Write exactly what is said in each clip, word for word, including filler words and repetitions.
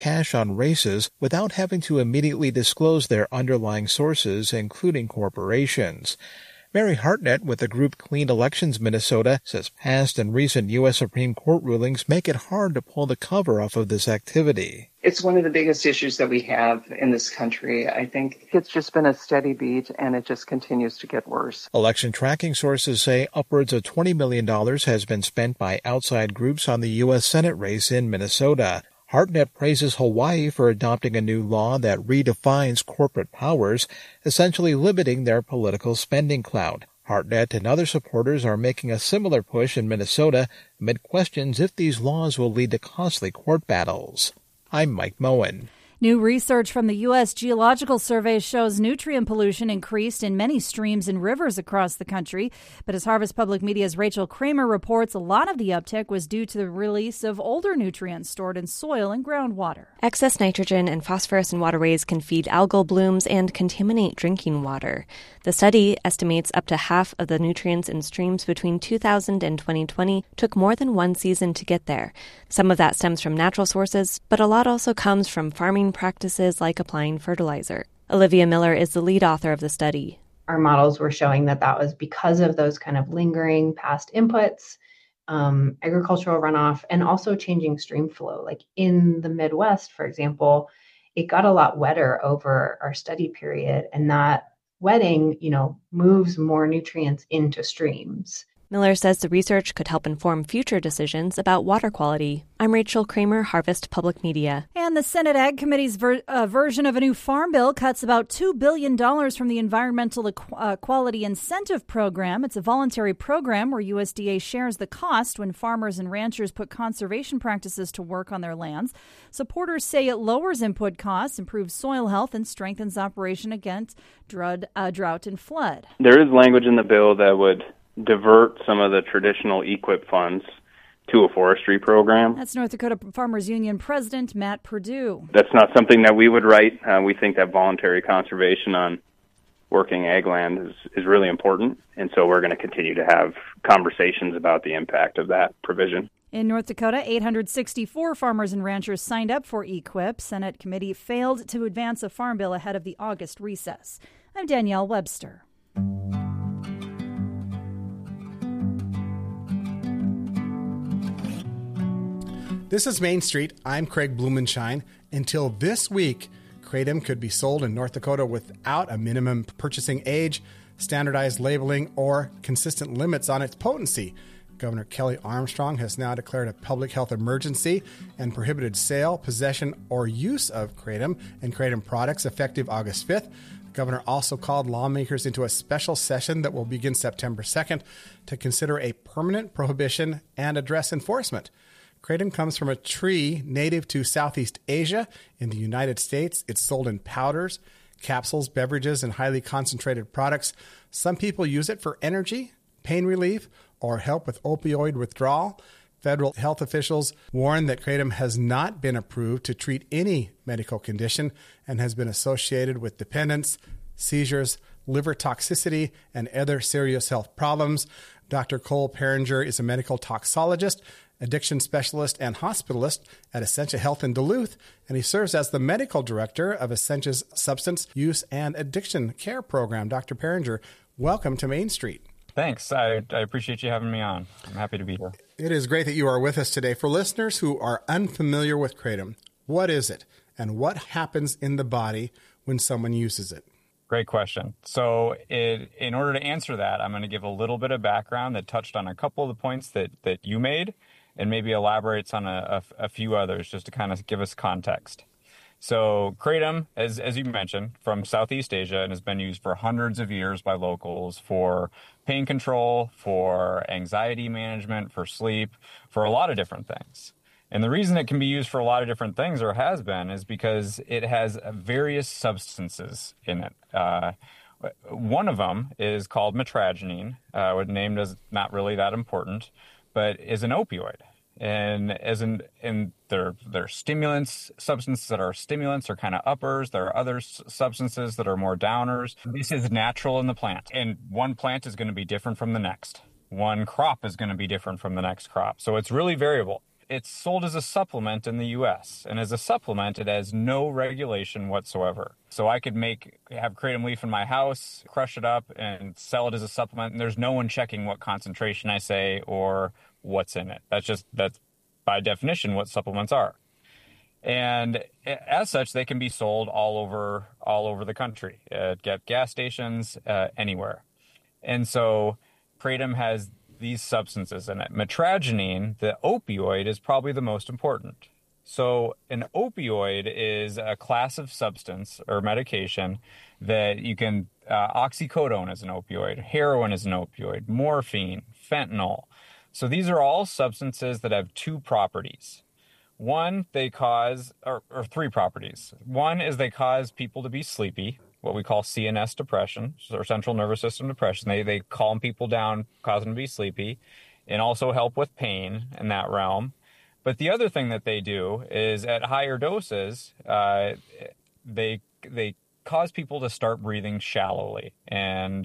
cash on races without having to immediately disclose their underlying sources, including corporations. Mary Hartnett with the group Clean Elections Minnesota says past and recent U S Supreme Court rulings make it hard to pull the cover off of this activity. It's one of the biggest issues that we have in this country. I think it's just been a steady beat, and it just continues to get worse. Election tracking sources say upwards of twenty million dollars has been spent by outside groups on the U S Senate race in Minnesota. Hartnett praises Hawaii for adopting a new law that redefines corporate powers, essentially limiting their political spending clout. Hartnett and other supporters are making a similar push in Minnesota amid questions if these laws will lead to costly court battles. I'm Mike Moen. New research from the U S Geological Survey shows nutrient pollution increased in many streams and rivers across the country. But as Harvest Public Media's Rachel Kramer reports, a lot of the uptick was due to the release of older nutrients stored in soil and groundwater. Excess nitrogen and phosphorus in waterways can feed algal blooms and contaminate drinking water. The study estimates up to half of the nutrients in streams between two thousand and twenty twenty took more than one season to get there. Some of that stems from natural sources, but a lot also comes from farming practices like applying fertilizer. Olivia Miller is the lead author of the study. Our models were showing that that was because of those kind of lingering past inputs, um, agricultural runoff, and also changing stream flow. Like in the Midwest, for example, it got a lot wetter over our study period, and that wetting, you know, moves more nutrients into streams. Miller says the research could help inform future decisions about water quality. I'm Rachel Kramer, Harvest Public Media. And the Senate Ag Committee's ver- uh, version of a new farm bill cuts about two billion dollars from the Environmental Equ- uh, Quality Incentive Program. It's a voluntary program where U S D A shares the cost when farmers and ranchers put conservation practices to work on their lands. Supporters say it lowers input costs, improves soil health, and strengthens operation against drought, uh, drought and flood. There is language in the bill that would divert some of the traditional E Q I P funds to a forestry program. That's North Dakota Farmers Union President Matt Perdue. That's not something that we would write. Uh, we think that voluntary conservation on working ag land is, is really important, and so we're going to continue to have conversations about the impact of that provision. In North Dakota, eight hundred sixty-four farmers and ranchers signed up for E Q I P. Senate committee failed to advance a farm bill ahead of the August recess. I'm Danielle Webster. This is Main Street. I'm Craig Blumenshine. Until this week, Kratom could be sold in North Dakota without a minimum purchasing age, standardized labeling, or consistent limits on its potency. Governor Kelly Armstrong has now declared a public health emergency and prohibited sale, possession, or use of Kratom and Kratom products effective August fifth. The governor also called lawmakers into a special session that will begin September second to consider a permanent prohibition and address enforcement. Kratom comes from a tree native to Southeast Asia. In the United States, it's sold in powders, capsules, beverages, and highly concentrated products. Some people use it for energy, pain relief, or help with opioid withdrawal. Federal health officials warn that Kratom has not been approved to treat any medical condition and has been associated with dependence, seizures, liver toxicity, and other serious health problems. Doctor Cole Peringer is a medical toxologist, addiction specialist, and hospitalist at Essentia Health in Duluth, and he serves as the medical director of Essentia's Substance Use and Addiction Care Program. Doctor Peringer, welcome to Main Street. Thanks. I, I appreciate you having me on. I'm happy to be here. It is great that you are with us today. For listeners who are unfamiliar with Kratom, what is it, and what happens in the body when someone uses it? Great question. So it, in order to answer that, I'm going to give a little bit of background that touched on a couple of the points that, that you made, and maybe elaborates on a, a, a few others just to kind of give us context. So Kratom, as as you mentioned, from Southeast Asia and has been used for hundreds of years by locals for pain control, for anxiety management, for sleep, for a lot of different things. And the reason it can be used for a lot of different things, or has been, is because it has various substances in it. Uh, one of them is called metragenine, uh, named as not really that important, but is an opioid. And as in, in there, there are stimulants, substances that are stimulants are kind of uppers. There are other s- substances that are more downers. This is natural in the plant. And one plant is going to be different from the next. One crop is going to be different from the next crop. So it's really variable. it's sold as a supplement in the U S, and as a supplement, it has no regulation whatsoever. So I could make have kratom leaf in my house, crush it up, and sell it as a supplement, and there's no one checking what concentration I say or what's in it. That's just that's by definition what supplements are. And as such, they can be sold all over all over the country at gas stations, uh, anywhere. And so kratom has these substances in it. Metragenine, the opioid, is probably the most important. So an opioid is a class of substance or medication that you can, uh, oxycodone is an opioid, heroin is an opioid, morphine, fentanyl. So these are all substances that have two properties. One, they cause, or, or three properties. One is they cause people to be sleepy, what we call C N S depression, or central nervous system depression. They they calm people down, cause them to be sleepy, and also help with pain in that realm. But the other thing that they do is at higher doses, uh, they they cause people to start breathing shallowly and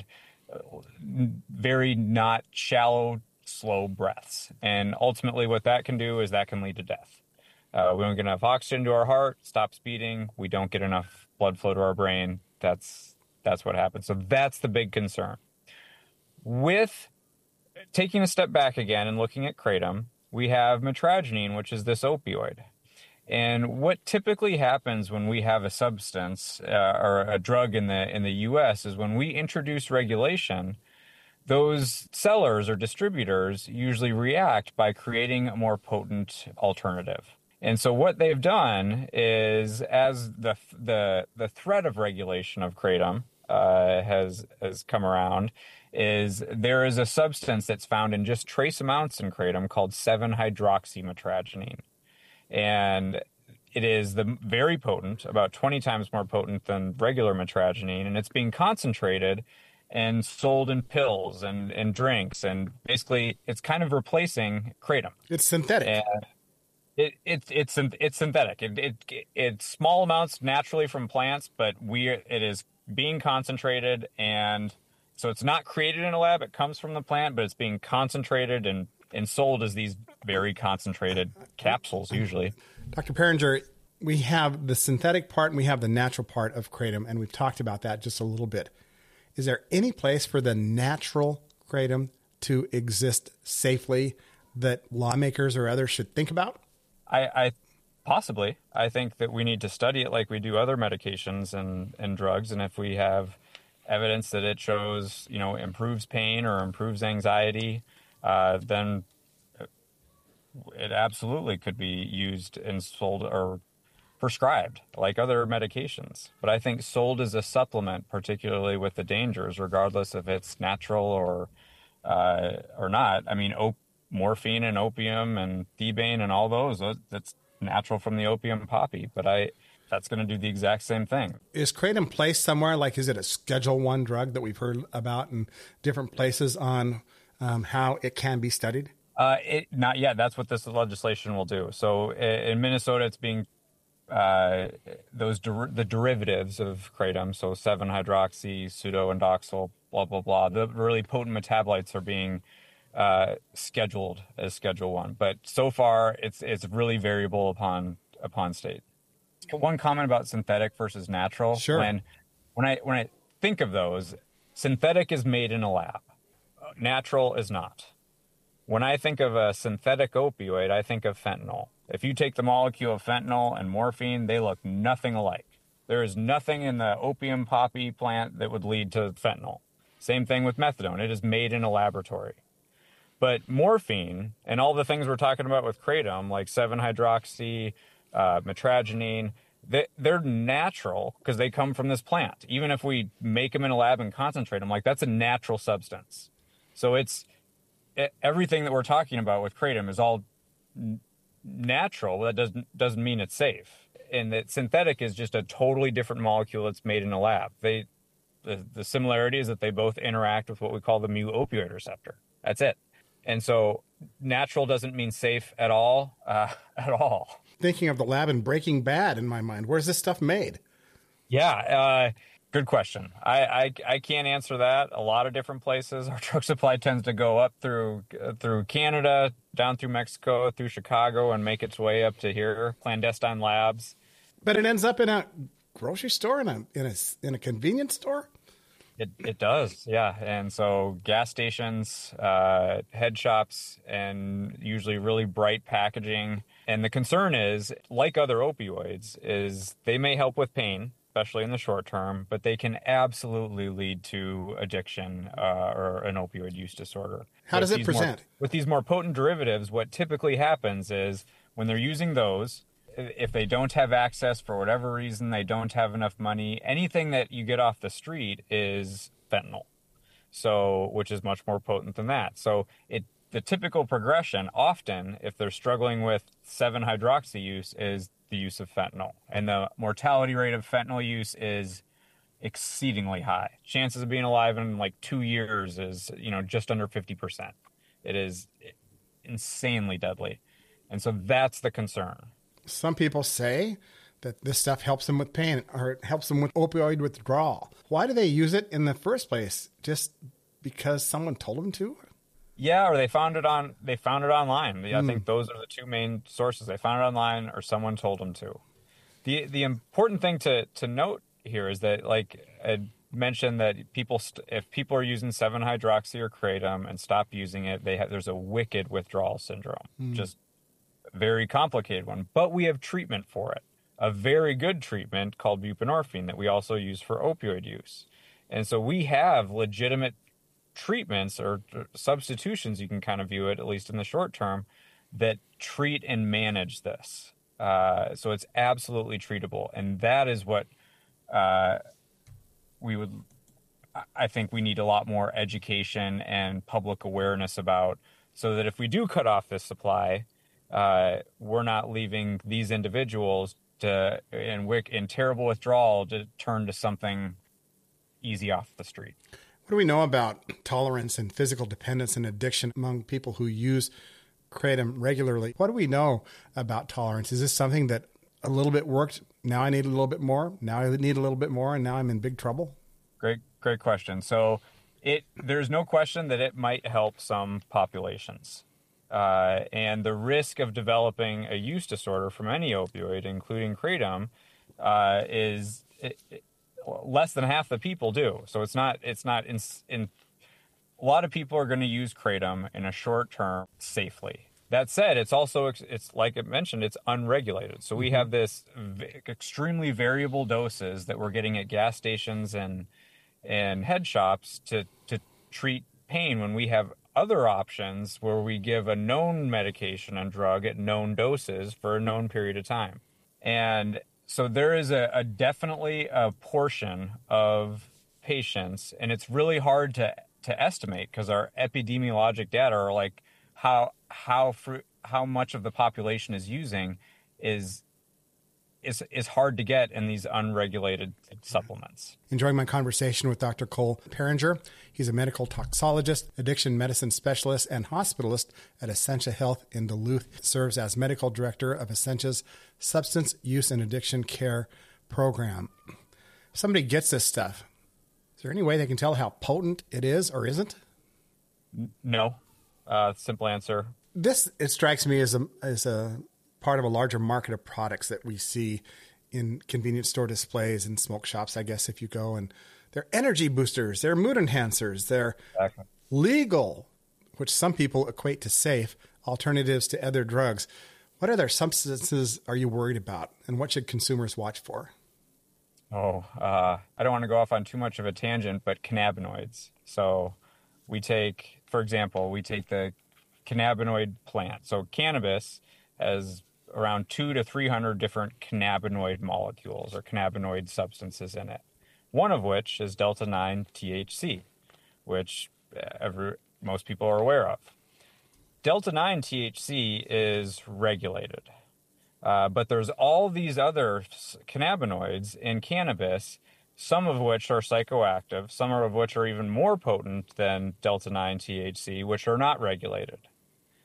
very not shallow, slow breaths. And ultimately what that can do is that can lead to death. Uh, we don't get enough oxygen to our heart, stops beating. We don't get enough blood flow to our brain. That's that's what happens. So that's the big concern. With taking a step back again and looking at kratom, we have metragenine, which is this opioid. And what typically happens when we have a substance uh, or a drug in the in the U S is when we introduce regulation, those sellers or distributors usually react by creating a more potent alternative. And so what they've done is, as the the the threat of regulation of kratom uh, has has come around, is there is a substance that's found in just trace amounts in kratom called seven hydroxymetragenine, and it is the very potent, about twenty times more potent than regular metragenine, and it's being concentrated and sold in pills and, and drinks, and basically it's kind of replacing kratom. It's synthetic. And It, it, it's it's synthetic. It, it it's small amounts naturally from plants, but we it is being concentrated, and so it's not created in a lab. It comes from the plant, but it's being concentrated and, and sold as these very concentrated capsules usually. Doctor Peringer, we have the synthetic part and we have the natural part of kratom, and we've talked about that just a little bit. Is there any place for the natural kratom to exist safely that lawmakers or others should think about? I, I possibly. I think that we need to study it like we do other medications and, and drugs. And if we have evidence that it shows, you know, improves pain or improves anxiety, uh, then it absolutely could be used and sold or prescribed like other medications. But I think sold as a supplement, particularly with the dangers, regardless if it's natural or uh, or not. I mean, op- morphine and opium and thebaine and all those, that's natural from the opium poppy, but I that's going to do the exact same thing. Is kratom placed somewhere? Like, is it a Schedule One drug that we've heard about in different places on um, how it can be studied? Uh, it, not yet. That's what this legislation will do. So in Minnesota, it's being uh, those der- the derivatives of kratom, so seven hydroxy, pseudoindoxyl, blah blah blah. The really potent metabolites are being Uh, scheduled as Schedule One, but so far it's it's really variable upon upon state. One comment about synthetic versus natural. Sure. When when I when I think of those, synthetic is made in a lab. Natural is not. When I think of a synthetic opioid, I think of fentanyl. If you take the molecule of fentanyl and morphine, they look nothing alike. There is nothing in the opium poppy plant that would lead to fentanyl. Same thing with methadone. It is made in a laboratory. But morphine and all the things we're talking about with kratom, like seven hydroxy, uh, metragenine, they, they're natural because they come from this plant. Even if we make them in a lab and concentrate them, like that's a natural substance. So it's it, everything that we're talking about with kratom is all n- natural. That doesn't doesn't mean it's safe. And that synthetic is just a totally different molecule that's made in a lab. They the, the similarity is that they both interact with what we call the mu opioid receptor. That's it. And so natural doesn't mean safe at all, uh, at all. Thinking of the lab in Breaking Bad in my mind. Where's this stuff made? Yeah. Uh, Good question. I, I I can't answer that. A lot of different places. Our drug supply tends to go up through uh, through Canada, down through Mexico, through Chicago, and make its way up to here, clandestine labs. But it ends up in a grocery store, in a in a in a convenience store. It it does, yeah. And so gas stations, uh, head shops, and usually really bright packaging. And the concern is, like other opioids, is they may help with pain, especially in the short term, but they can absolutely lead to addiction uh, or an opioid use disorder. How does it present? More, with these more potent derivatives, what typically happens is when they're using those, if they don't have access for whatever reason, they don't have enough money, anything that you get off the street is fentanyl, so which is much more potent than that. So it the typical progression, often, if they're struggling with seven hydroxy use, is the use of fentanyl. And the mortality rate of fentanyl use is exceedingly high. Chances of being alive in like two years is, you know, just under fifty percent. It is insanely deadly. And so that's the concern. Some people say that this stuff helps them with pain or it helps them with opioid withdrawal. Why do they use it in the first place? Just because someone told them to? Yeah, or they found it on they found it online. I mm. think those are the two main sources. They found it online or someone told them to. The the important thing to, to note here is that, like I mentioned, that people st- if people are using seven hydroxy or kratom and stop using it, they have, there's a wicked withdrawal syndrome. Mm. Just a very complicated one. But we have treatment for it. A very good treatment called buprenorphine that we also use for opioid use. And so we have legitimate treatments or substitutions, you can kind of view it, at least in the short term, that treat and manage this. Uh, so it's absolutely treatable. And that is what uh, we would, I think we need a lot more education and public awareness about, so that if we do cut off this supply, uh, we're not leaving these individuals to in, in terrible withdrawal to turn to something easy off the street. What do we know about tolerance and physical dependence and addiction among people who use kratom regularly? What do we know about tolerance? Is this something that a little bit worked, now I need a little bit more, now I need a little bit more, and now I'm in big trouble? Great, great question. So it there's no question that it might help some populations. Uh, and the risk of developing a use disorder from any opioid, including kratom, uh, is... It, it, less than half the people do. So it's not, it's not in, in a lot of people are going to use kratom in a short term safely. That said, it's also, it's like I mentioned, it's unregulated. So we have this v- extremely variable doses that we're getting at gas stations and, and head shops to, to treat pain, when we have other options where we give a known medication and drug at known doses for a known period of time. And so there is a, a definitely a portion of patients, and it's really hard to, to estimate because our epidemiologic data are like how how fr- how much of the population is using is is is hard to get in these unregulated supplements. Enjoying my conversation with Doctor Cole Paringer. He's a medical toxologist, addiction medicine specialist, and hospitalist at Essentia Health in Duluth. Serves as medical director of Essentia's Substance Use and Addiction Care Program. If somebody gets this stuff, is there any way they can tell how potent it is or isn't? No. Uh, simple answer. This, it strikes me as a as a part of a larger market of products that we see in convenience store displays and smoke shops, I guess, if you go. And they're energy boosters, they're mood enhancers, they're exactly. legal, which some people equate to safe, alternatives to other drugs. What other substances are you worried about, and what should consumers watch for? Oh, uh, I don't want to go off on too much of a tangent, but cannabinoids. So we take, for example, we take the cannabinoid plant. So cannabis has around two to three hundred different cannabinoid molecules or cannabinoid substances in it. One of which is delta nine T H C, which every, most people are aware of. delta nine T H C is regulated, uh, but there's all these other cannabinoids in cannabis, some of which are psychoactive, some of which are even more potent than delta nine T H C, which are not regulated.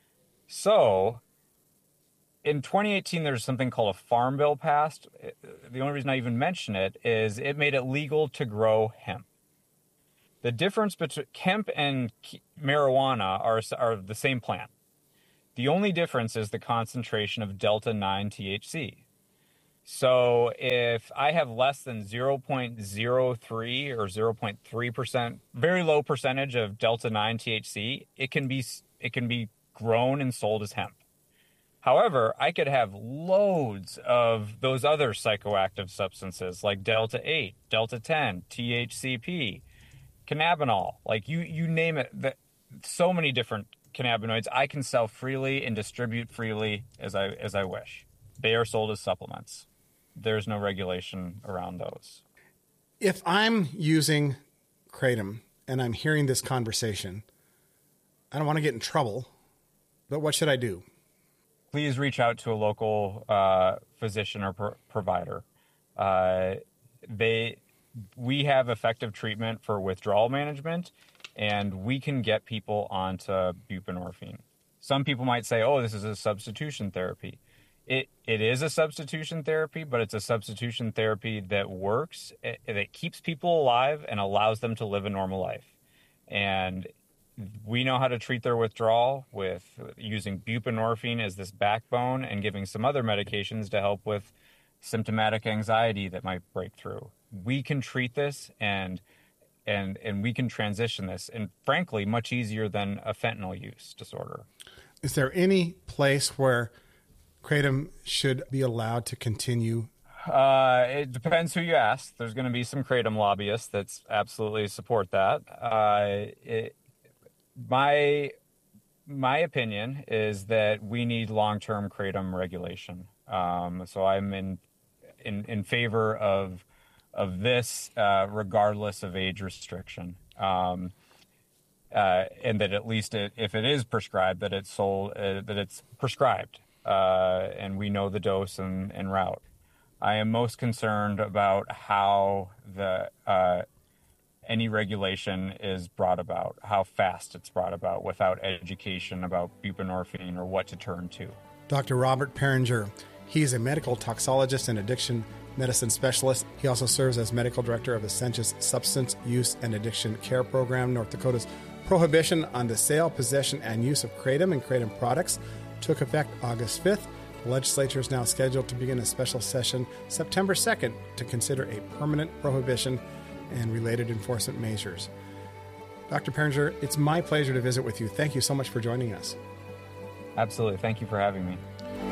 So in twenty eighteen, there's something called a Farm Bill passed. the only reason I even mention it is it made it legal to grow hemp. The difference between hemp and marijuana are, are the same plant. The only difference is the concentration of delta nine T H C. So if I have less than zero point zero three or zero point three percent, very low percentage of delta nine T H C, it can be it can be grown and sold as hemp. However, I could have loads of those other psychoactive substances like delta eight, delta ten, T H C P, cannabinol, like you you name it, the, so many different cannabinoids I can sell freely and distribute freely as I as I wish. They are sold as supplements. There's no regulation around those. If I'm using Kratom and I'm hearing this conversation, I don't want to get in trouble, but what should I do? Please reach out to a local uh, physician or pro- provider. Uh, they we have effective treatment for withdrawal management, and we can get people onto buprenorphine. Some people might say, oh, this is a substitution therapy. It It is a substitution therapy, but it's a substitution therapy that works, it, that keeps people alive and allows them to live a normal life. And we know how to treat their withdrawal with using buprenorphine as this backbone and giving some other medications to help with symptomatic anxiety that might break through. We can treat this and and and we can transition this, and frankly, much easier than a fentanyl use disorder. Is there any place where Kratom should be allowed to continue? Uh, it depends who you ask. There's going to be some Kratom lobbyists that absolutely support that. Uh, it, my my opinion is that we need long-term Kratom regulation. Um, so I'm in in in favor of of this, uh, regardless of age restriction, um, uh, and that at least it, if it is prescribed, that it's sold, uh, that it's prescribed, uh, and we know the dose and, and route. I am most concerned about how the uh, any regulation is brought about, how fast it's brought about without education about buprenorphine or what to turn to. Doctor Robert Peringer, he's a medical toxologist and addiction medicine specialist. He also serves as medical director of Essentia Substance Use and Addiction Care Program. North Dakota's prohibition on the sale, possession, and use of Kratom and Kratom products took effect August fifth. The legislature is now scheduled to begin a special session September second to consider a permanent prohibition and related enforcement measures. Doctor Peringer, it's my pleasure to visit with you. Thank you so much for joining us. Absolutely. Thank you for having me.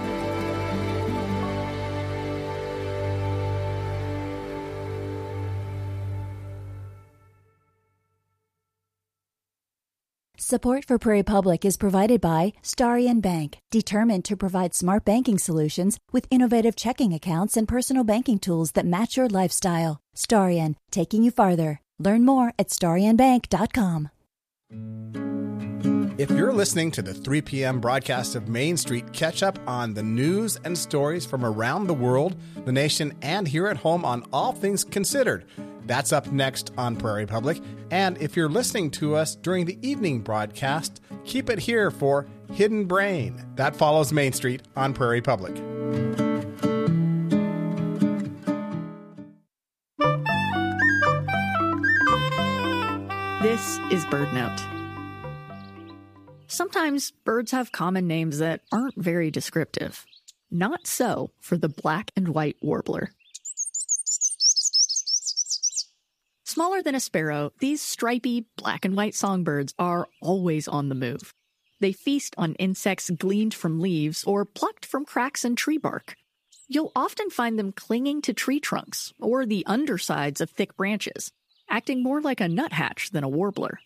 Support for Prairie Public is provided by Starion Bank, determined to provide smart banking solutions with innovative checking accounts and personal banking tools that match your lifestyle. Starion, taking you farther. Learn more at starion bank dot com. If you're listening to the three p.m. broadcast of Main Street, catch up on the news and stories from around the world, the nation, and here at home on All Things Considered. That's up next on Prairie Public. And if you're listening to us during the evening broadcast, keep it here for Hidden Brain. That follows Main Street on Prairie Public. This is BirdNote. Sometimes birds have common names that aren't very descriptive. Not so for the black and white warbler. Smaller than a sparrow, these stripy black and white songbirds are always on the move. They feast on insects gleaned from leaves or plucked from cracks in tree bark. You'll often find them clinging to tree trunks or the undersides of thick branches, acting more like a nuthatch than a warbler.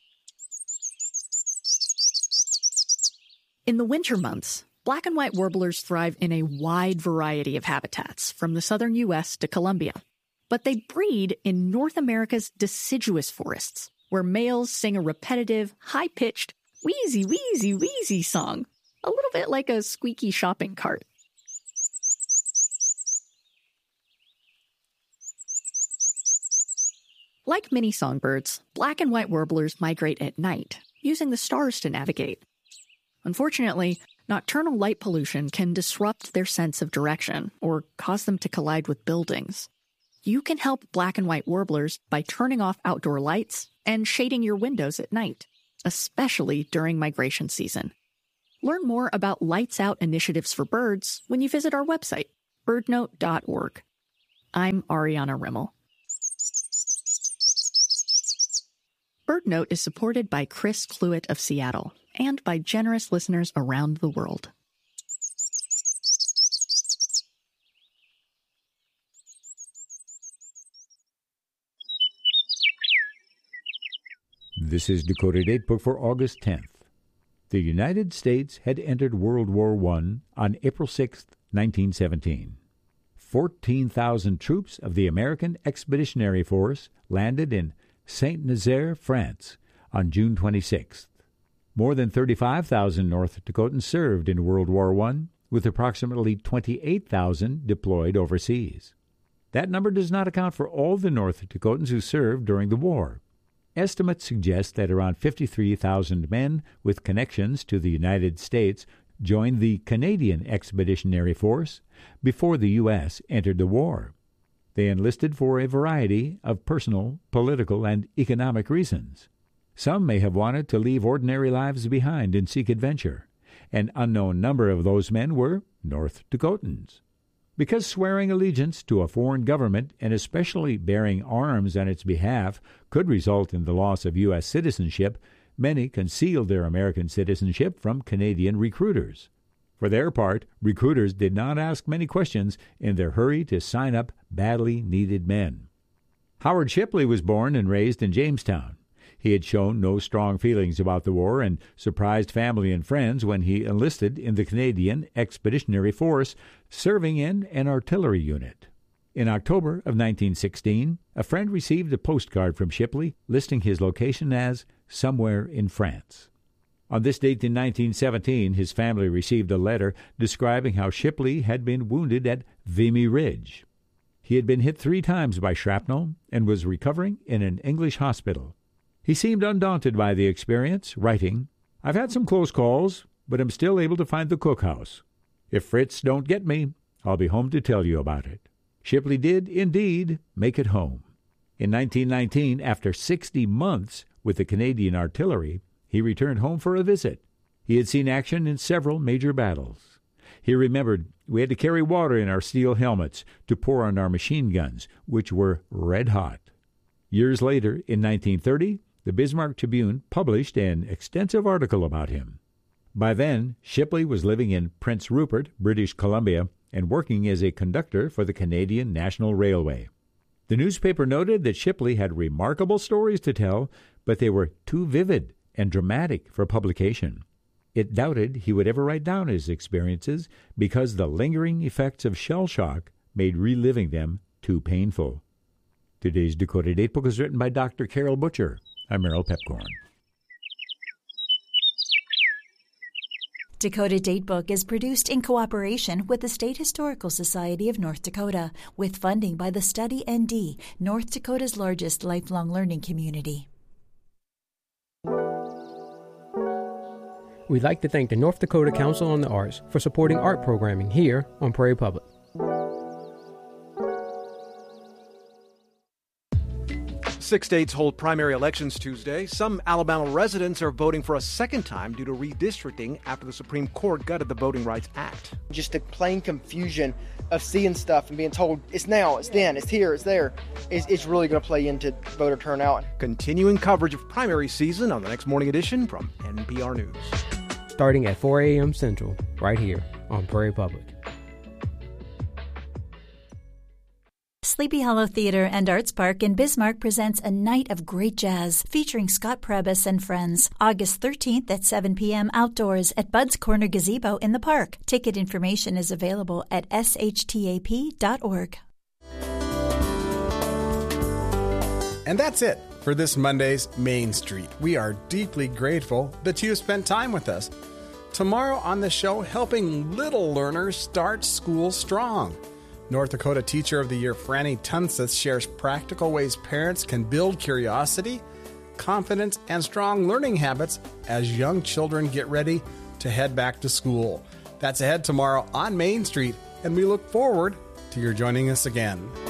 In the winter months, black and white warblers thrive in a wide variety of habitats, from the southern U S to Colombia. But they breed in North America's deciduous forests, where males sing a repetitive, high-pitched, wheezy, wheezy, wheezy song, a little bit like a squeaky shopping cart. Like many songbirds, black and white warblers migrate at night, using the stars to navigate. Unfortunately, Nocturnal light pollution can disrupt their sense of direction or cause them to collide with buildings. You can help black and white warblers by turning off outdoor lights and shading your windows at night, especially during migration season. Learn more about Lights Out initiatives for birds when you visit our website, bird note dot org. I'm Ariana Rimmel. BirdNote is supported by Chris Cluett of Seattle and by generous listeners around the world. This is Dakota Datebook for August tenth. The United States had entered World War One on April sixth, nineteen seventeen. fourteen thousand troops of the American Expeditionary Force landed in Saint-Nazaire, France, on June twenty-sixth. More than thirty-five thousand North Dakotans served in World War One, with approximately twenty-eight thousand deployed overseas. That number does not account for all the North Dakotans who served during the war. Estimates suggest that around fifty-three thousand men with connections to the United States joined the Canadian Expeditionary Force before the U S entered the war. They enlisted for a variety of personal, political, and economic reasons. Some may have wanted to leave ordinary lives behind and seek adventure. An unknown number of those men were North Dakotans. Because swearing allegiance to a foreign government, and especially bearing arms on its behalf, could result in the loss of U S citizenship, many concealed their American citizenship from Canadian recruiters. For their part, recruiters did not ask many questions in their hurry to sign up badly needed men. Howard Shipley was born and raised in Jamestown. He had shown no strong feelings about the war and surprised family and friends when he enlisted in the Canadian Expeditionary Force, serving in an artillery unit. In October of nineteen sixteen, a friend received a postcard from Shipley listing his location as somewhere in France. On this date in nineteen seventeen, his family received a letter describing how Shipley had been wounded at Vimy Ridge. He had been hit three times by shrapnel and was recovering in an English hospital. He seemed undaunted by the experience, writing, "I've had some close calls, but am still able to find the cookhouse. If Fritz don't get me, I'll be home to tell you about it." Shipley did, indeed, make it home. In nineteen nineteen, after sixty months with the Canadian Artillery, he returned home for a visit. He had seen action in several major battles. He remembered we had to carry water in our steel helmets to pour on our machine guns, which were red hot. Years later, in nineteen thirty, the Bismarck Tribune published an extensive article about him. By then, Shipley was living in Prince Rupert, British Columbia, and working as a conductor for the Canadian National Railway. The newspaper noted that Shipley had remarkable stories to tell, but they were too vivid and dramatic for publication. It doubted he would ever write down his experiences because the lingering effects of shell shock made reliving them too painful. Today's Dakota Datebook is written by Doctor Carol Butcher. I'm Merrill Pepcorn. Dakota Datebook is produced in cooperation with the State Historical Society of North Dakota, with funding by the Study N D, North Dakota's largest lifelong learning community. We'd like to thank the North Dakota Council on the Arts for supporting art programming here on Prairie Public. Six states hold primary elections Tuesday. Some Alabama residents are voting for a second time due to redistricting after the Supreme Court gutted the Voting Rights Act. Just the plain confusion of seeing stuff and being told it's now, it's then, it's here, it's there, is it's really going to play into voter turnout. Continuing coverage of primary season on the next morning edition from N P R News. Starting at four a.m. Central, right here on Prairie Public. Sleepy Hollow Theater and Arts Park in Bismarck presents a night of great jazz featuring Scott Prebus and friends. August thirteenth at seven p.m. outdoors at Bud's Corner Gazebo in the park. Ticket information is available at s h t a p dot org. And that's it for this Monday's Main Street. We are deeply grateful that you have spent time with us. Tomorrow on the show, helping little learners start school strong. North Dakota Teacher of the Year Franny Tunseth shares practical ways parents can build curiosity, confidence, and strong learning habits as young children get ready to head back to school. That's ahead tomorrow on Main Street, and we look forward to your joining us again.